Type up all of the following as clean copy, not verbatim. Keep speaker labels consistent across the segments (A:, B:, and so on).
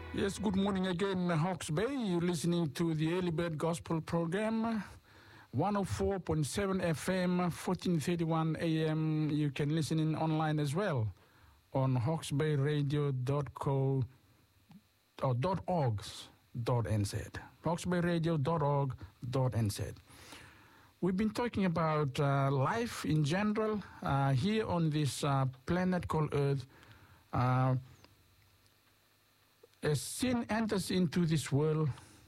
A: Yes, good morning again, Hawke's Bay. You're listening to the Early Bird Gospel Program, 104.7 FM, 1431 AM. You can listen in online as well on hawksbayradio.co or .org.nz. hawksbayradio.org.nz. We've been talking about life in general here on this planet called Earth. As sin enters into this world,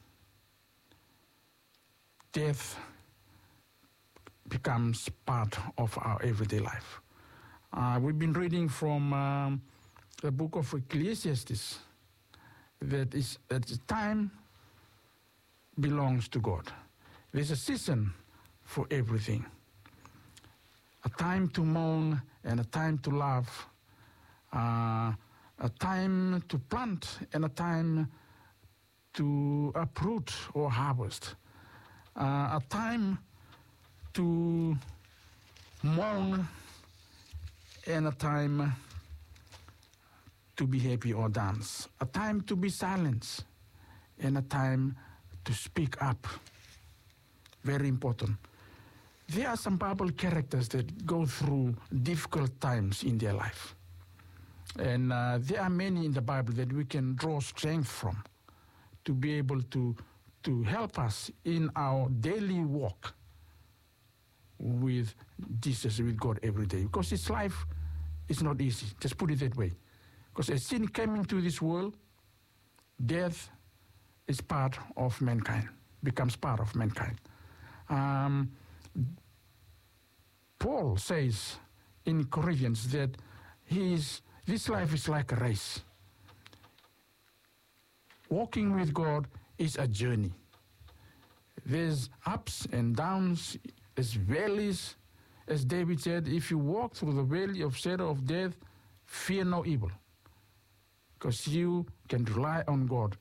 A: death becomes part of our everyday life. We've been reading from the book of Ecclesiastes that time belongs to God. There's a season for everything. A time to mourn and a time to laugh. A time to plant and a time to uproot or harvest. A time to mourn and a time to be happy or dance. A time to be silent and a time to speak up. Very important. There are some Bible characters that go through difficult times in their life. And there are many in the Bible that we can draw strength from to be able to help us in our daily walk with Jesus, with God every day. Because this life is not easy. Just put it that way. Because as sin came into this world, death is part of mankind, becomes part of mankind. Paul says in Corinthians that this life is like a race. Walking with God is a journey. There's ups and downs, there's valleys. As David said, if you walk through the valley of shadow of death, fear no evil. Because you can rely on God